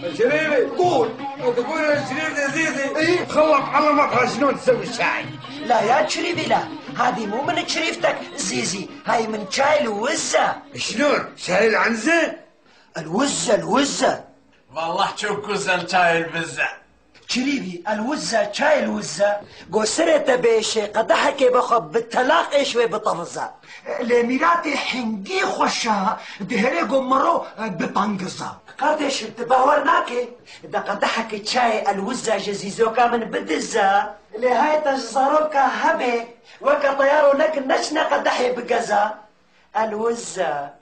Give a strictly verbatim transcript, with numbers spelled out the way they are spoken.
شريفي قول. تقول يا شريف يا زيزي ايه؟ خلط علمك شلون تسوي الشاي. لا يا شريفي لا، هذه مو من شريفتك زيزي، هاي من شاي الوزة. شلون؟ شاي العنزة؟ الوزة الوزة والله شوف كوزل شاي البزة. شريفي الوزة شاي الوزة قصرت بيشي قدحك بخب بالتلاقي شوي بطفزة لميراتي حنقي خوشها دهري قمرو بطنقزة قدش تباورناكي دا قدحك شاي الوزة جزيزوكا من بدزة لهاي تجزروكا هبي وكا طيارو لك نشنا قدحي بقزة الوزة